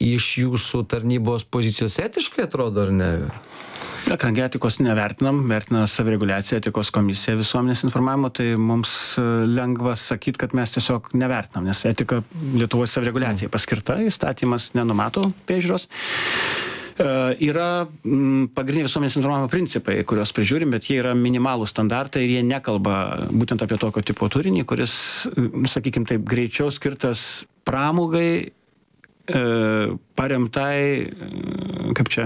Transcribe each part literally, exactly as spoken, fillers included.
iš jūsų tarnybos pozicijos etiškai atrodo, ar ne? Na, kadangi etikos nevertinam, vertina savireguliacija, etikos komisija visuomenės informavimo, tai mums lengva sakyti, kad mes tiesiog nevertinam, nes etika Lietuvos savireguliacijai paskirta, įstatymas nenumato priežiūros. Yra pagrindiniai visuomenės informavimo principai, kuriuos prižiūrim, bet jie yra minimalų standartai ir jie nekalba būtent apie tokio tipo turinį, kuris, sakykime taip, greičiau skirtas pramogai, paremtai, kaip čia,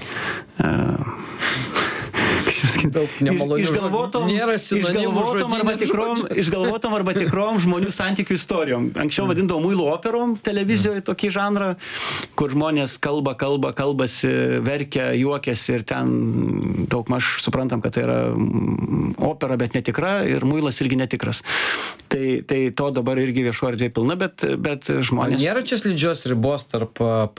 daug nemalonių išgalvotom, nėra sinonimų išgalvotom, arba tikrom, išgalvotom arba tikrom žmonių santykių istorijom. Anksčiau vadindavo muilo operom televizijoje tokį žanrą, kur žmonės kalba, kalba, kalbasi, verkia, juokiasi ir ten daug maž suprantam, kad tai yra opera, bet netikra ir muilas irgi netikras. Tai, tai to dabar irgi viešo erdvėje pilna, bet, bet žmonės... Nėra čia slidžios ribos tarp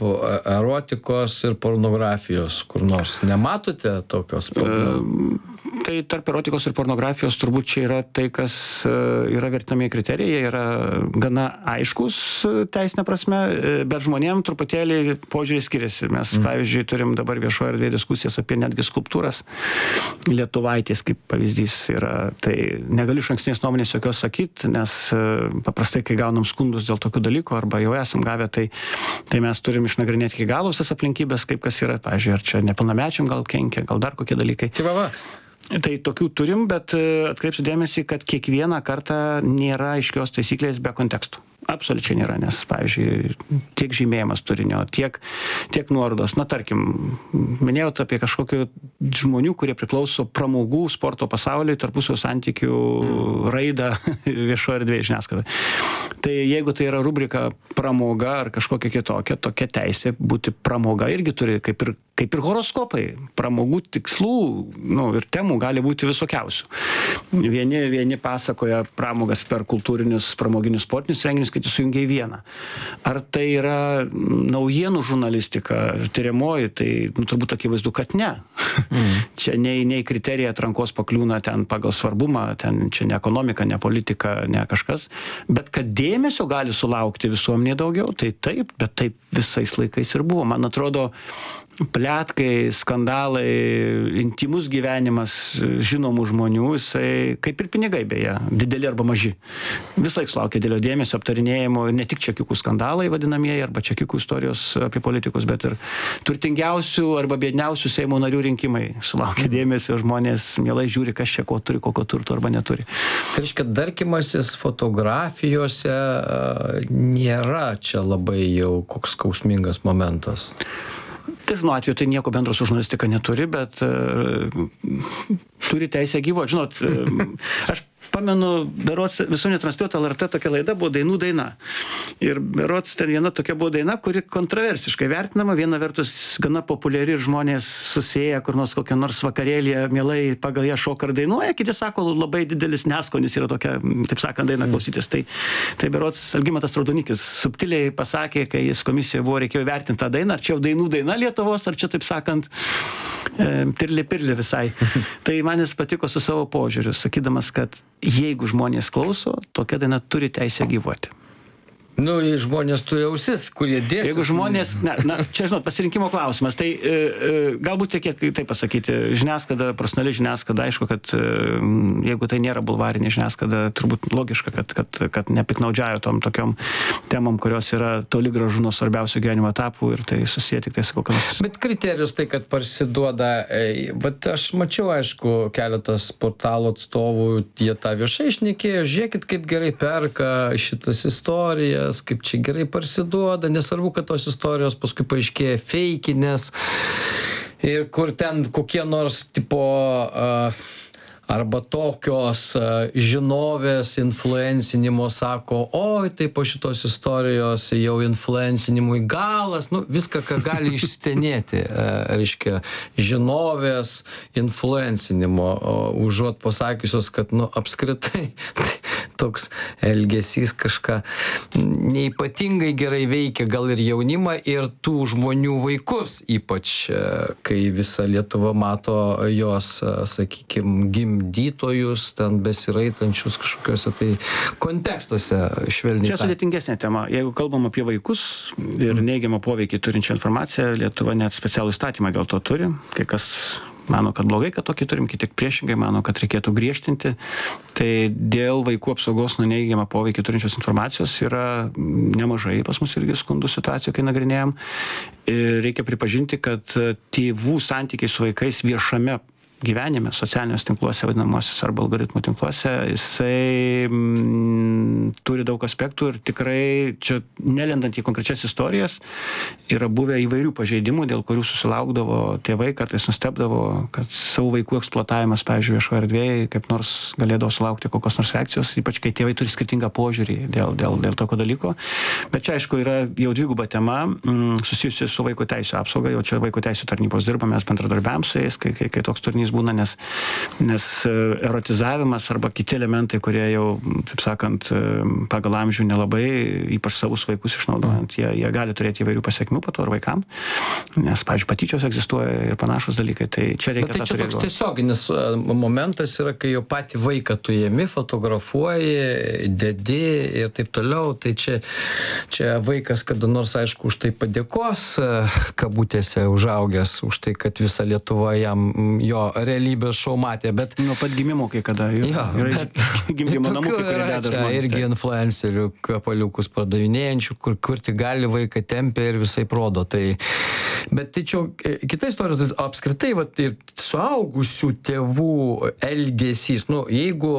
erotikos ir pornografijos kur nors? Nematote tokios problemų? Tai tarp erotikos ir pornografijos turbūt čia yra tai, kas yra vertinamieji kriterijai, jie yra gana aiškus teisinė prasme, bet žmonėm truputėlį požiūrį skiriasi. Mes, mm. pavyzdžiui, turim dabar viešoje erdvėje diskusijas apie netgi skulptūras. Lietuvaitės kaip pavyzdys yra. Tai negaliu išankstinės nuomonės jokios sakyti, nes paprastai, kai gaunam skundus dėl tokių dalykų arba jau esam gavę, tai, tai mes turim išnagrinėti iki galo visas aplinkybės, kaip kas yra. Pavyzdžiui, ar čia nepilnamečiam gal kenkia, gal dar kokie dalykai. Tai va, va. Tai tokių turim, bet atkreipsiu dėmesį, kad kiekvieną kartą nėra aiškios taisyklės be kontekstų. Absoliučiai nėra, nes, pavyzdžiui, tiek žymėjimas turinio, tiek, tiek nuorodos. Na, tarkim, minėjau apie kažkokių žmonių, kurie priklauso pramogų sporto pasauliui, tarpusio santykių raidą viešoje erdvėje žiniasklaidoje. Tai jeigu tai yra rubrika pramoga ar kažkokia kitokia, tokia teisė būti pramoga irgi turi, kaip ir, kaip ir horoskopai. Pramogų tikslų nu, ir temų gali būti visokiausių. Vieni, vieni pasakoja pramogas per kultūrinius, pramoginius sportinius renginius, kad jis sujungia į vieną. Ar tai yra naujienų žurnalistika, tyriamoji, tai nu, turbūt akivaizdu, kad ne. Mm. Čia nei, nei kriterija atrankos pakliūna ten pagal svarbumą, ten čia ne ekonomika, ne politika, ne kažkas, bet kad dėmesio gali sulaukti visuomenė daugiau, tai taip, bet taip visais laikais ir buvo. Man atrodo, pletkai, skandalai, intimus gyvenimas žinomų žmonių, jisai kaip ir pinigai beje, dideli arba maži. Visai sulaukia didelio dėmesio, aptarinėjimo, ne tik čekiukų skandalai vadinamieji, arba čekiukų istorijos apie politikus, bet ir turtingiausių arba biedniausių Seimo narių rinkimai sulaukia dėmesio, žmonės mielai žiūri, kas čia ko turi, kokio turto arba neturi. Tai reiškia, darkymasis fotografijose nėra čia labai jau koks skausmingas momentas. Dažnu atveju tai nieko bendro su žurnalistika neturi, bet uh, turi teisę gyvuoti. Žinot, uh, aš pamenu, berods visuomenė transliuota L R T tokia laida buvo Dainų daina. Ir berods ten viena tokia buvo daina, kuri kontroversiškai vertinama. Viena vertus gana populiari ir žmonės susėję kur nors kokią nors vakarėlį, mielai pagal ją šoka ir dainuoja. Kiti sako, labai didelis neskonis yra tokia, taip sakant, daina klausytis. Tai, tai berods Algimantas Raudonikis subtiliai pasakė, kai jis komisijoje buvo, reikėjo vertinti tą dainą, ar čia jau dainų daina Lietuvos, ar čia, taip sakant, pirli pirli visai. Tai man jis patiko su savo požiūriu, sakydamas, kad jeigu žmonės klauso, tokia daina turi teisę gyvuoti. Nu, žmonės turi ausis, kurie dėsis. Jeigu žmonės, na, na čia, žinot, pasirinkimo klausimas, tai e, e, galbūt reikėtų taip pasakyti, žiniasklaida, profesionali žiniasklaida, aišku, kad e, jeigu tai nėra bulvarinė žiniasklaida, turbūt logiška, kad, kad, kad nepiknaudžiajo tom tokiom temom, kurios yra toli gražu nuo svarbiausių gyvenimo etapų ir tai susiję tik tai su kokiamis. Bet kriterijus tai, kad parsiduoda, e, bet aš mačiau, aišku, keletas portalų atstovų, jie tą viešai šnekėjo, žiūrėkit, kaip gerai perka šitas istorijas, kaip čia gerai parsiduoda, nesvarbu, kad tos istorijos paskui paaiškėja feikinės ir kur ten kokie nors tipo uh, arba tokios uh, žinovės influencinimo sako, oi, tai po šitos istorijos jau influencinimui galas, nu, viską, ką gali išstenėti, uh, reiškia, žinovės influencinimo, uh, užuot pasakiusios, kad, nu, apskritai, tai toks elgesys kažką neypatingai gerai veikia gal ir jaunimą, ir tų žmonių vaikus, ypač kai visa Lietuva mato jos, sakykime, gimdytojus, ten besiraitančius kažkokiuose tai kontekstuose švelniai. Čia sudėtingesnė tema. Jeigu kalbam apie vaikus ir neigiamą poveikį turinčią informaciją, Lietuva net specialų įstatymą dėl to turi. Kai kas mano, kad blogai, kad tokį turim, kiti priešingai mano, kad reikėtų griežtinti. Tai dėl vaikų apsaugos nuo neigiamą poveikį turinčios informacijos yra nemažai pas mus irgi skundų situacijų, kai nagrinėjom. Ir reikia pripažinti, kad tėvų santykiai su vaikais viešame gyvenime, socialiniuose tinkluose vadinamosios arba algoritmų tinkluose, jisai mm, turi daug aspektų ir tikrai čia nelendant į konkrečias istorijas yra buvę įvairių pažeidimų, dėl kurių susilaukdavo tėvai, kartais nustebdavo, kad savo vaikų eksploatavimas, pavyzdžiui, viešoje erdvėje kaip nors galėdavo sulaukti kokios nors reakcijos, ypač kai tėvai turi skirtingą požiūrį dėl, dėl, dėl tokio dalyko. Bet čia, aišku, yra jau dviguba tema mm, susijusi su vaiko teisų apsauga, jau čia vaiko teisų tarnybos dirba, mes bendradarbiavame su jais, kai, kai, kai toks turinys būna, nes, nes erotizavimas arba kiti elementai, kurie jau, taip sakant, pagal amžių nelabai, ypač savus vaikus išnaudojant, jie, jie gali turėti įvairių pasiekmių po to ir vaikam, nes, pavyzdžiui, patyčios egzistuoja ir panašus dalykai, tai čia reikia. Bet tai čia toks tiesioginis momentas yra, kai jau patį vaiką tu ėmi, fotografuoji, dedi ir taip toliau, tai čia, čia vaikas kada nors, aišku, už tai padėkos, kabutėse užaugęs, už tai, kad visa Lietuva jam jo realybės šou matė, bet... Nuo pat gimimo kai kada. Jau, jo, yra bet... gimdymo namukai, kurie deda žmonės. Irgi tai influencerių kvapaliukus pardavinėjančių, kur, kur tik gali vaiką tempia ir visai rodo. Tai... Bet tai čia kita istorija, apskritai, vat, ir suaugusių tėvų elgesys. Nu, jeigu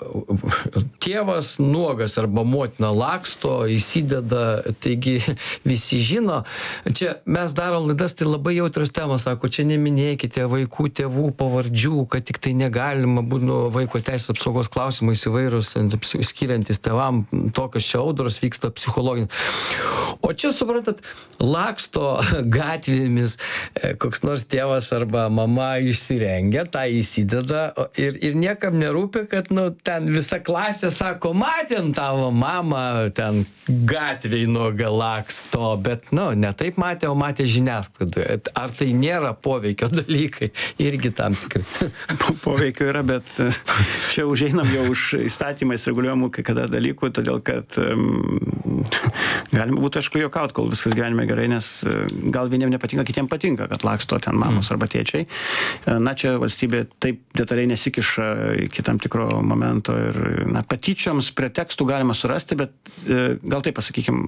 uh, tėvas nuogas arba motina laksto, įsideda, taigi visi žino, čia mes darom laidas, tai labai jautrios temos, sako, čia neminėkite vaikų tėvų pavardžių, kad tik tai negalima būtų nu, vaiko teisės apsaugos klausimais įvairūs, skiriantis tėvam, tokios čia audros vyksta psichologinė. O čia, suprantat, laksto gatvėmis, koks nors tėvas arba mama išsirengia, tą įsideda ir, ir niekam nerūpi, kad nu, ten visa klasė sako, matėm tavo mamą, ten gatvėj nuoga laksto, bet nu, ne taip matė, o matė žiniasklaidoje. Ar tai nėra poveikio dalykai? Irgi tam tikrai. Poveikio yra, bet čia užeinam jau už įstatymais reguliuojamų kai kada dalykų, todėl kad um, galima būtų, aišku, juokauti, kol viskas gyvenime gerai, nes gal vieniem nepatinka, kitiem patinka, kad laksto ten mamos arba tėčiai. Na, čia valstybė taip detaliai nesikiša iki tam tikro momento ir na, patyčioms pretekstų galima surasti, bet gal taip pasakykim,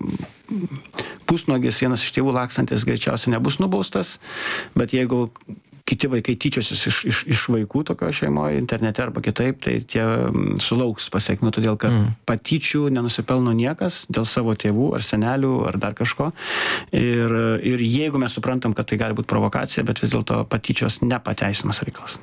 pusnuogis vienas iš tėvų lakstantis greičiausiai nebus nubaustas, bet jeigu kiti vaikai tyčiosis iš, iš, iš vaikų tokio šeimoje, internete arba kitaip, tai tie sulauks pasiekmių, todėl kad mm. patyčių nenusipelno niekas dėl savo tėvų ar senelių ar dar kažko. Ir, ir jeigu mes suprantam, kad tai gali būti provokacija, bet vis dėlto patyčios nepateisimas reikalas.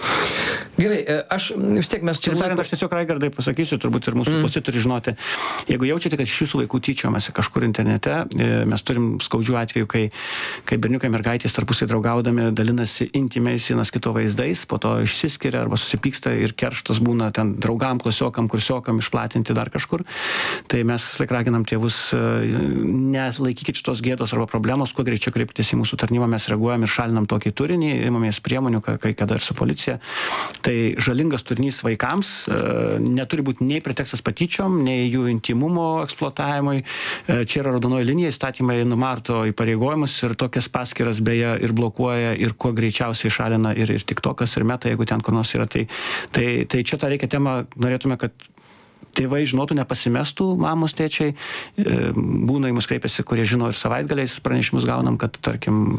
Gerai, aš vis tiek mes čia... Tariant, aš tiesiog, Raigardai, pasakysiu, turbūt ir mūsų klausytojai turi žinoti, jeigu jaučiate, kad iš jūsų vaikų tyčiojamasi kažkur internete, mes turim skaudžių atvejų, kai, kai berniukai mergaitės tarpusai draugaudami dalinasi intimiais vienas kito vaizdais, po to išsiskiria arba susipyksta ir kerštas būna ten draugam, klasiokam, kursiokam išplatinti dar kažkur. Tai mes laik raginam tėvus, nelaikykit šitos gėdos arba problemos, kuo greičiau kreiptis į mūsų tarnybą, mes reaguojam ir šalinam tokį turinį, imamės priemonių, kai kada ir su policija. Tai žalingas turinys vaikams e, neturi būti nei pretekstas patyčiom, nei jų intimumo eksploatavimui. E, čia yra raudonoji linija, įstatymai numato įpareigojimus ir tokias paskyras beje ir blokuoja ir kuo greičiausiai šalina ir, ir TikTokas, ir Meta, jeigu ten kur nors yra. Tai, tai, tai čia tą reikia temą, norėtume, kad tėvai žinotų, nepasimestų mamos, tėčiai. E, būna į mus kreipiasi, kurie žino ir savaitgaliais pranešimus gaunam, kad, tarkim,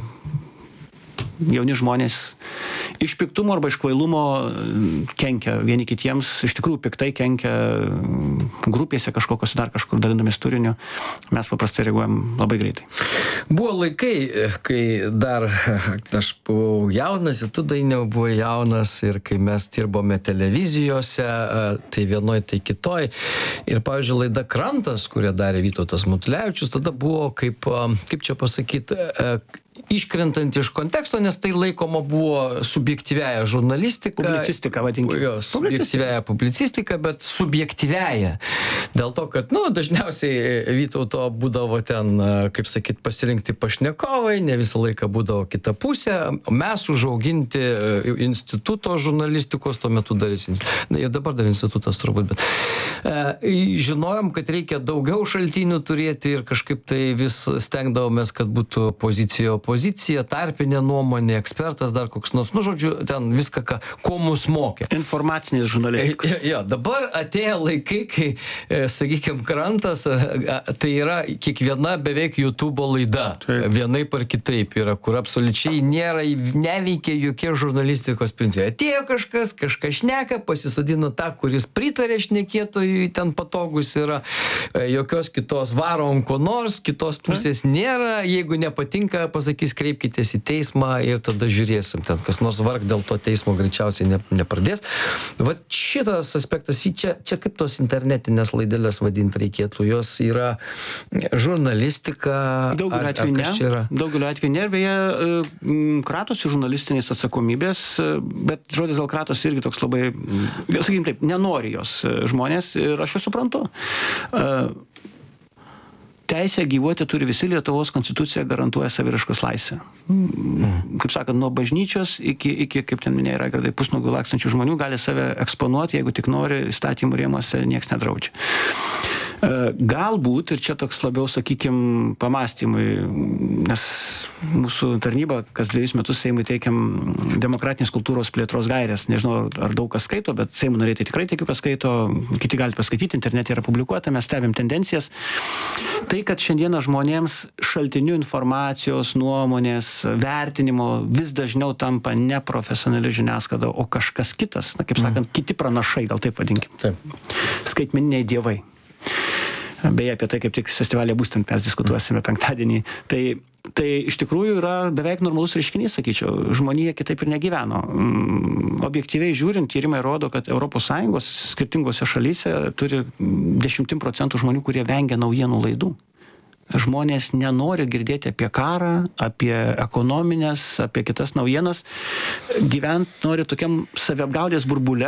jauni žmonės iš piktumo arba iš kvailumo kenkia vieni kitiems, iš tikrųjų piktai kenkia grupėse kažkokios dar kažkur dalindamis turiniu. Mes paprastai reaguojam labai greitai. Buvo laikai, kai dar aš buvau jaunas, ir tu, Dainiau, buvai jaunas, ir kai mes dirbome televizijose, tai vienoj, tai kitoj. Ir, pavyzdžiui, laida Krantas, kurią darė Vytautas Matulevičius, tada buvo kaip, kaip čia pasakyti, iškrentant iš konteksto, nes tai laikoma buvo subjektyviaja žurnalistika. Publicistika, vadinkime. Jo, subjektyviaja publicistika, bet subjektyviaja. Dėl to, kad, nu, dažniausiai Vytauto būdavo ten, kaip sakyt, pasirinkti pašnekovai, ne visą laiką būdavo kita pusė, mes užauginti instituto žurnalistikos, tuo metu dar jis, na, ir dabar dar institutas turbūt, bet e, žinojom, kad reikia daugiau šaltinių turėti ir kažkaip tai vis stengdavomės, kad būtų pozicija opozicija, tarpinė nuomonė, ekspertas dar koks nors, nu, žodžiu, ten viską, ką, ko mus mokė. Informacinės žurnalistikos. Jo, dabar atėjo laikai, kai, sakykime, krantas, tai yra kiekviena beveik YouTube laida, taip, vienaip ar kitaip yra, kur absoliučiai nėra, neveikia jokie žurnalistikos principai. Atėjo kažkas, kažkas šneka, pasisodino tą, kuris pritarė šnekėtojui, ten patogus yra, jokios kitos varom ko nors, kitos pusės nėra, jeigu nepatinka, pasakys, kreipkitės į teismą ir tada žiūrėsim, ten kas nors varg dėl to teismo greičiausiai ne, nepradės. Vat šitas aspektas, čia, čia kaip tos internetinės laidelės vadinti reikėtų, jos yra žurnalistika. Daugeliu atveju ne. Daugeliu atveju ne. Beje, kratosi žurnalistinės atsakomybės, bet žodis dėl kratosi irgi toks labai, sakykim taip, nenori jos žmonės ir aš jau suprantu. Teisę gyvuoti turi visi, Lietuvos konstitucija garantuoja saviraiškos laisvę. Mm. Kaip sakant, nuo bažnyčios iki, iki kaip ten minėjai, Raigardai, pusnuogių lakstančių žmonių gali save eksponuoti, jeigu tik nori, įstatymų rėmuose nieks nedraudžia. Galbūt, ir čia toks labiau, sakykime, pamastymai, nes mūsų tarnyba, kas dviejus metus Seimui teikiam demokratinės kultūros plėtros gairės. Nežinau, ar daug kas skaito, bet Seimo nariai tai tikrai tikiu, kas skaito, kiti galite paskaityti, internete yra publikuota, mes stebim tendencijas. Tai, kad šiandieną žmonėms šaltinių informacijos, nuomonės, vertinimo vis dažniau tampa ne profesionali žiniasklaida, o kažkas kitas, na, kaip sakant, kiti pranašai, gal taip vadinkim. Taip. Skaitmeniniai dievai. Beje, apie tai kaip tik festivalėje būstant mes diskutuosime penktadienį. Tai, tai iš tikrųjų yra beveik normalus reiškinys, sakyčiau. Žmonija kitaip ir negyveno. Objektyviai žiūrint, tyrimai rodo, kad Europos Sąjungos skirtingose šalyse turi dešimtim procentų žmonių, kurie vengia naujienų laidų. Žmonės nenori girdėti apie karą, apie ekonominės, apie kitas naujienas. Gyvent nori tokiam saviapgaudės burbule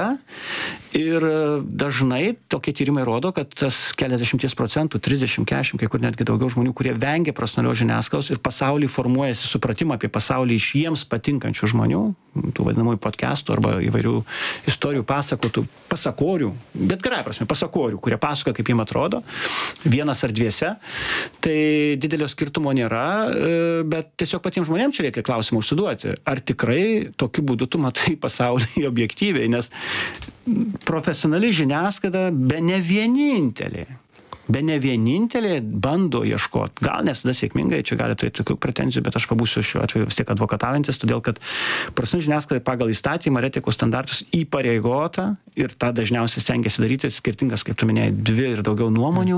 ir dažnai tokie tyrimai rodo, kad tas keliasdešimties procentų, trisdešimt, keturiasdešimt, kai kur netgi daugiau žmonių, kurie vengia profesionalios žiniasklaidos ir pasaulyje formuojasi supratimą apie pasaulį iš jiems patinkančių žmonių, tų vadinamųjų podcastų arba įvairių istorijų pasakotų, pasakorių, bet gerai prasme, pasakorių, kurie pasakoja, kaip jiems atrodo, vienas ar dviese. Tai didelio skirtumo nėra, bet tiesiog patiems žmonėms čia reikia klausimą užsiduoti. Ar tikrai tokiu būdu tu matai pasaulį objektyviai, nes profesionali žiniasklaida be ne vienintelė. Be ne vienintelė bando ieškoti. Gal nes tada sėkmingai, čia gali turėti tokių pretenzijų, bet aš pabūsiu šiuo atveju vis tiek advokataujantis, todėl kad profesionali žiniasklaida pagal įstatymą ir etikos standartus įpareigota ir tą dažniausiai stengiasi daryti skirtingas, kaip tu minėjai, dvi ir daugiau nuomonių,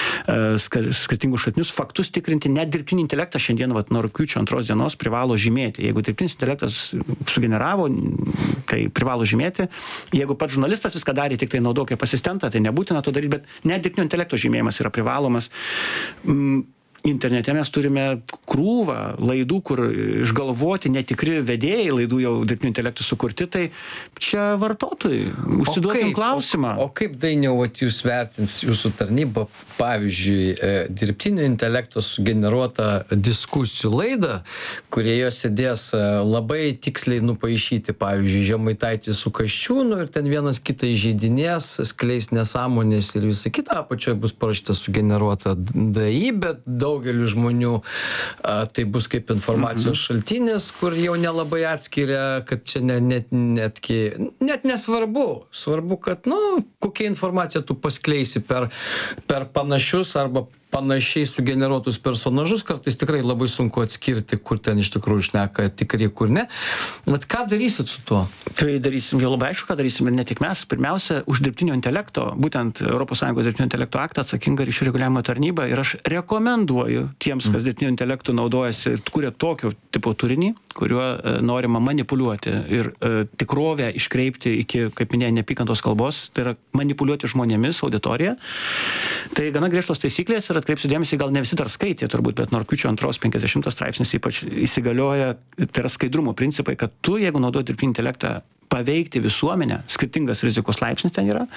skirtingus šaltinius, faktus tikrinti. Net dirbtinį intelektą šiandien, vat, nuo rugpjūčio antros dienos privalo žymėti. Jeigu dirbtinis intelektas sugeneravo, tai privalo žymėti. Jeigu pats žurnalistas viską darė, tik tai naudoja kaip asistentą, tai nebūtina to daryti, bet net dirbtinio intelekto žymėti žymėjimas yra privalomas. Internete mes turime krūvą laidų, kur išgalvoti netikri vedėjai, laidų jau dirbtiniu intelektu sukurti, tai čia vartotojai. Užsiduokim klausimą. O, o kaip, Dainiau, jūs vertins jūsų tarnybą, pavyzdžiui, dirbtinio intelekto sugeneruotą diskusijų laidą, kurioje sėdės labai tiksliai nupaišyti, pavyzdžiui, Žemaitaitis su Kasčiūnu ir ten vienas kitą įžeidinės, skleis nesąmonės ir visą kitą, apačioje bus parašyta sugeneruota D A I, bet daug daugeliu žmonių a, tai bus kaip informacijos mm-hmm. šaltinis, kur jau nelabai atskiria, kad čia ne, net, netgi, net nesvarbu. Svarbu, kad, nu, kokia informacija tu paskleisi per, per panašius arba panašiai sugeneruotus personažus, kartais tikrai labai sunku atskirti, kur ten iš tikrųjų šneka tikri, kur ne. Bet ką darysit su tuo? Tai darysim, jau labai aišku, ką darysim ir ne tik mes. Pirmiausia, už dirbtinio intelekto, būtent Europos Sąjungos dirbtinio intelekto aktą atsakinga ryšių reguliavimo tarnyba ir aš rekomenduoju tiems, kas dirbtinio intelektu naudojasi ir kuria tokio tipo turinį, kuriuo norima manipuliuoti ir tikrovę iškreipti iki, kaip minėjau, neapykantos kalbos, tai yra manipuliuoti žmonėmis, auditorija. Tai gana griežtos taisyklės ir atkreipsiu dėmesį, gal ne visi dar skaitė turbūt, bet nuo rugpjūčio antros penkiasdešimtas straipsnis ypač įsigalioja, tai yra skaidrumo principai, kad tu, jeigu naudoji dirbtinį intelektą, paveikti visuomenę, skirtingas rizikos laipsnis ten yra,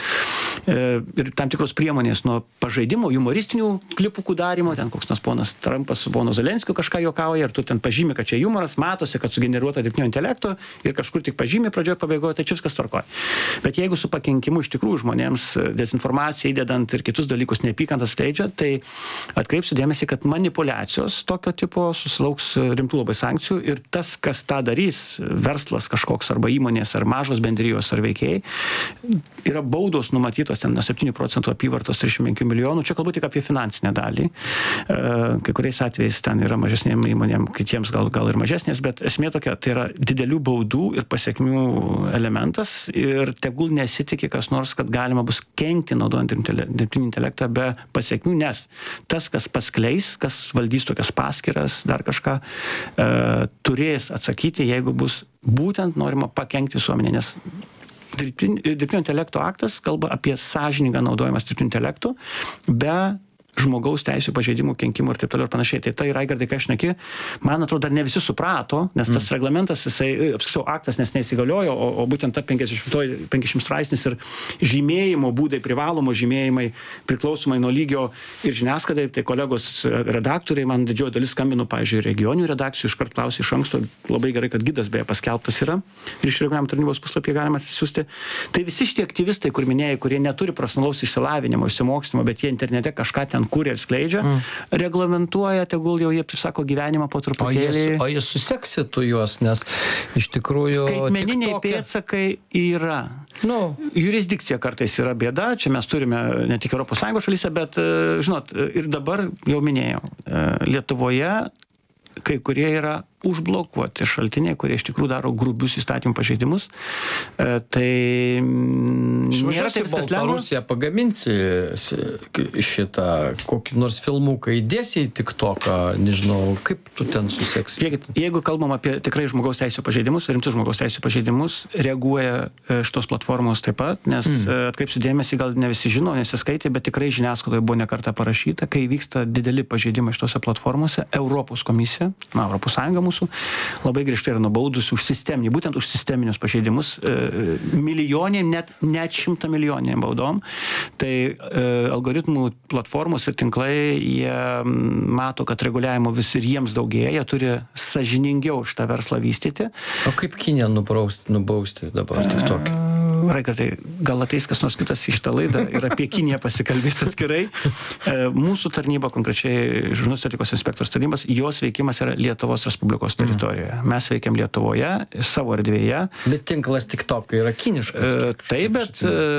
ir tam tikros priemonės nuo pažaidimo, humoristinių klipukų darimo, ten koks nors ponas Trumpas su ponu Zelenskiu kažką juokauja, ir tu ten pažymi, kad čia humoras, matosi, kad sugeneruota dirbtinio intelekto ir kažkur tik pažymi pradžioje pabaigoje, tai čia viskas tvarkoja. Bet jeigu su pakenkimu iš tikrųjų žmonėms dezinformaciją įdedant ir kitus dalykus neapykantas skleidžia, tai atkreipsiu dėmesį, kad manipulacijos tokio tipo susilauks rimtų labai sankcijų ir tas, kas tą darys, verslas kažkoks arba įmonės ar mažos bendrijos ar veikėjai, yra baudos numatytos ten nuo septynių procentų apyvartos trisdešimt penkių milijonų. Čia kalbu tik apie finansinę dalį. Kai kuriais atvejais ten yra mažesnėm įmonėm, kitiems gal, gal ir mažesnės, bet esmė tokia, tai yra didelių baudų ir pasiekmių elementas ir tegul nesitikė kas nors, kad galima bus kenkti naudojant dirbtinį intelektą be pasiekmių, nes tas, kas paskleis, kas valdys tokias paskyras, dar kažką, e, turės atsakyti, jeigu bus būtent norima pakenkti visuomenę, nes dirbtinio intelekto aktas kalba apie sąžiningą naudojimas dirbtinio intelekto be žmogaus teisių pažeidimų, kenkimų ir taip toliau ir panašiai. Tai tai, Raigardai, kai aš šneki, man atrodo, dar ne visi suprato, nes tas mm. reglamentas, jisai, apskričiau, aktas nes neįsigaliojo, o, o būtent ta penkiasdešimtas straipsnis ir žymėjimo būdai, privalomo žymėjimai, priklausomai nuo lygio ir žiniasklaidai, tai kolegos redaktoriai, man didžioji dalis skambino, pavyzdžiui, regioninių redakcijų, iškart klausė iš anksto, labai gerai, kad gidas beje paskelbtas yra ir iš reguliavimo tarnybos puslapyje galima atsisiųsti. Tai visi šitie aktyvistai, kur minėjai, kurie neturi profesionalaus išsilavinimo, išsimokslinimo, bet jie internete kažką ten kūrė ir skleidžia, mm. reglamentuoja, tegul jau jie, sako, gyvenimą po truputėlį. O jie, o jie suseksitų juos, nes iš tikrųjų... Skaitmeniniai TikTok'e pėdsakai yra. Nu. Jurisdikcija kartais yra bėda, čia mes turime ne tik Europos Sąjungos šalyse, bet, žinot, ir dabar jau minėjau, Lietuvoje kai kurie yra užblokuoti šaltiniai, kurie iš tikrųjų daro grubius įstatymų pažeidimus. E, tai nėra taip viskas lengva. Rusija pagaminsi šitą kokį nors filmuką, įdėsi į TikToką, nežinau, kaip tu ten suseksi. Žiūrėkit, jeigu kalbam apie tikrai žmogaus teisių pažeidimus, rimtus žmogaus teisių pažeidimus, reaguoja šitos platformos taip pat, nes mm. atkreipsiu dėmesį, gal ne visi žino, nesiskaitė, bet tikrai žiniasklaidoje buvo ne kartą parašyta, kai vyksta dideli pažeidimai šitose platformose, Europos komisija, na, Europos Sąjunga mūsų, labai griežtai yra nubaudusi už sisteminį, būtent už sisteminius pažeidimus, e, milijonėm, net, net šimtą milijonėm baudom. Tai e, algoritmų platformos ir tinklai, jie mato, kad reguliavimo vis ir jiems daugėja, jie turi sąžiningiau šitą verslą vystyti. O kaip Kiniją nubausti, nubausti dabar tik tokį? Raigardai, gal ateis kas nors kitas į šitą laidą ir apie Kiniją pasikalbės atskirai. Mūsų tarnyba, konkrečiai žurnalistų etikos inspektoriaus tarnybos, jos veikimas yra Lietuvos Respublikos teritorijoje. Mes veikiam Lietuvoje, savo erdvėje. Bet tinklas TikTok yra kiniškas. Taip, bet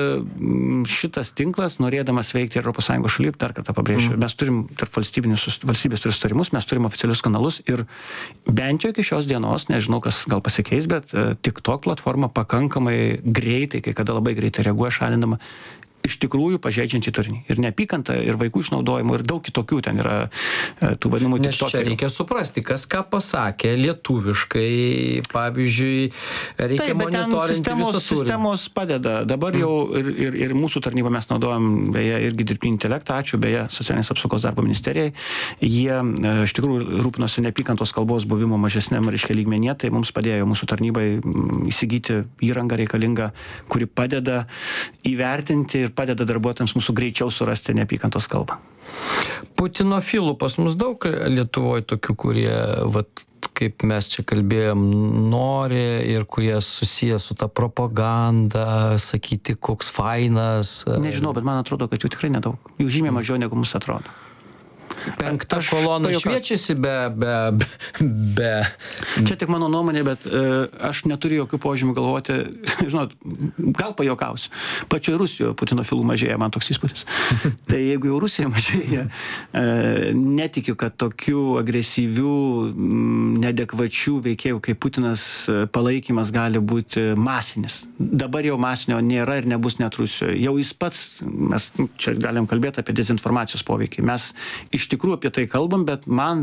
šitas tinklas, norėdamas veikti Europos Sąjungos šalyje, dar kartą pabrėžiu, mm. mes turim tarp valstybės turi sutarimus, mes turim oficialius kanalus ir bent jau iki šios dienos, nežinau, kas gal pasikeis, bet TikTok platforma pakankamai greitai, kai kada labai greitai reaguoja šalindama iš tikrųjų pažeidžiantį turinį. Ir neapykantą, ir vaikų išnaudojimų, ir daug kitokių ten yra tų vadinamų TikTok'erių. Nes čia reikia suprasti, kas ką pasakė lietuviškai, pavyzdžiui, reikia Taip, monitorinti sistemos, visą turinį. Sistemos padeda. Dabar jau ir, ir, ir mūsų tarnybą mes naudojam, beje, irgi dirbtinį intelektą, ačiū, beje, Socialinės apsaugos darbo ministerijai. Jie iš tikrųjų rūpinosi neapykantos kalbos buvimo mažesniam, reiškia, lygmenyje, tai mums padėjo mūsų tarnybai įsigyti įrangą reikalingą, kuri padeda įvertinti ir padeda darbuotojams mūsų greičiau surasti neapykantos kalbą. Putinofilų pas mus daug Lietuvoje tokių, kurie, vat, kaip mes čia kalbėjom, nori ir kurie susiję su ta propaganda, sakyti, koks fainas. Nežinau, bet man atrodo, kad jų tikrai nedaug. Jų žymiai mažiau, negu mums atrodo. Penkta kolona šviečiasi be, be, be... Čia tik mano nuomonė, bet e, aš neturiu jokių požymių galvoti, žinot, gal pajokausiu. Pačioje Rusijoje putinofilų mažėja, man toks įspūdis. Tai jeigu jau Rusija mažėja, e, netikiu, kad tokių agresyvių, neadekvačių veikėjų kaip Putinas palaikymas gali būti masinis. Dabar jau masinio nėra ir nebus net Rusijoje. Jau jis pats, mes čia galim kalbėti apie dezinformacijos poveikį. Mes iš tikrųjų apie tai kalbam, bet man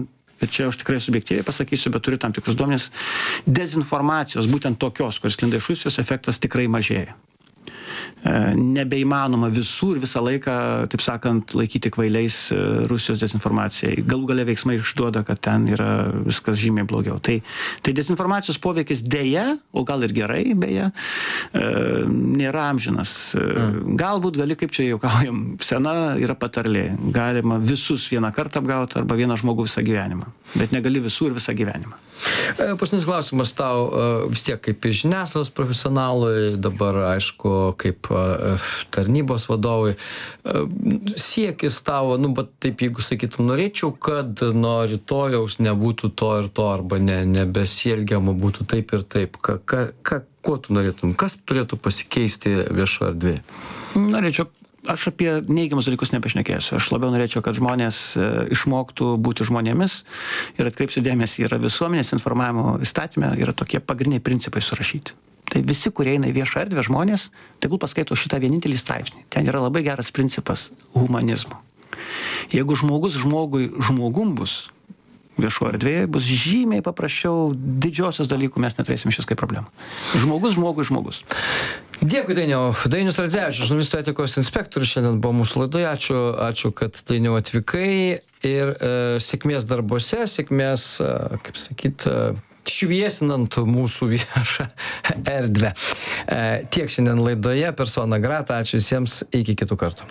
bet čia aš tikrai subjektyviai pasakysiu, bet turiu tam tikrus duomenis, dezinformacijos, būtent tokios, kuris sklinda iš Rusijos, efektas tikrai mažėja. Nebeįmanoma visų ir visą laiką, taip sakant, laikyti kvailiais Rusijos dezinformacijai. Galų gale veiksmai išduoda, kad ten yra viskas žymiai blogiau. Tai, tai dezinformacijos poveikis dėja, o gal ir gerai, beje, nėra amžinas. Galbūt gali, kaip čia juokaujam, sena yra patarlė. Galima visus vieną kartą apgauti arba vieną žmogų visą gyvenimą. Bet negali visų ir visą gyvenimą. Paskutinis klausimas tau vis tiek kaip ir žiniasklaidos profesionalui, dabar aišku, kaip tarnybos vadovui. Siekis tavo, nu, bet taip, jeigu sakytum, norėčiau, kad nuo rytojaus nebūtų to ir to, arba ne, nebesielgiama būtų taip ir taip. Ka, ka, ka, ko tu norėtum? Kas turėtų pasikeisti viešo erdvėje? Norėčiau. Aš apie neigiamus dalykus nebešnekėsiu. Aš labiau norėčiau, kad žmonės išmoktų būti žmonėmis ir atkreipsiu dėmesį, yra visuomenės informavimo įstatyme, yra tokie pagrindiniai principai surašyti. Tai visi, kurie eina į viešą erdvę žmonės, tegul paskaito šitą vienintelį straipsnį. Ten yra labai geras principas humanizmo. Jeigu žmogus žmogui žmogum bus, viešo erdvėje bus žymiai paprasčiau, didžiosios dalykų mes neturėsim šis kaip problemą. Žmogus žmogui žmogus. Dėkui, Dainiau. Dainius Radzevičius, žurnalistų etikos inspektorius, šiandien buvo mūsų laidoje. Ačiū, ačiū, kad Dainiau atvykai ir e, sėkmės darbuose, sėkmės, e, kaip sakyt, e, šviesinant mūsų viešą erdvę. E, tiek šiandien laidoje, persona grata, ačiū visiems, iki kitų kartų.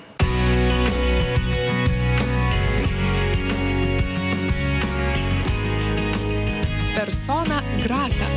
Persona grata.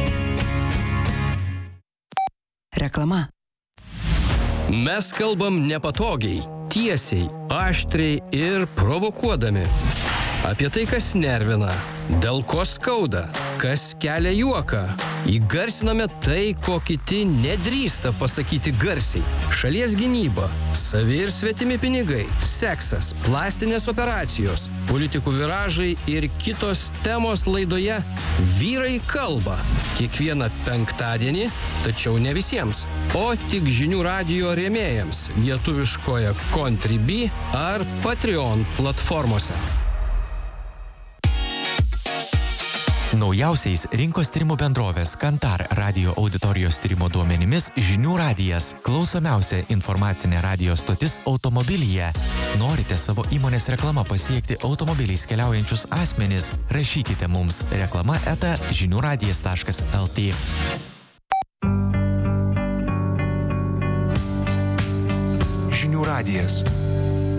Reklama. Mes kalbam nepatogiai, tiesiai, aštriai ir provokuodami. Apie tai, kas nervina, dėl ko skauda, kas kelia juoką. Įgarsiname tai, ko kiti nedrįsta pasakyti garsiai. Šalies gynyba, savi ir svetimi pinigai, seksas, plastinės operacijos, politikų viražai ir kitos temos laidoje Vyrai kalba. Kiekvieną penktadienį, tačiau ne visiems, o tik žinių radijo rėmėjams lietuviškoje Contribui ar Patreon platformose. Naujausiais rinkos tyrimų bendrovės Kantar radio auditorijos tyrimo duomenimis Žinių radijas – klausomiausia informacinė radijo stotis automobilyje. Norite savo įmonės reklama pasiekti automobiliais keliaujančius asmenis? Rašykite mums reklama eta žiniųradijas taškas lt. Žinių radijas.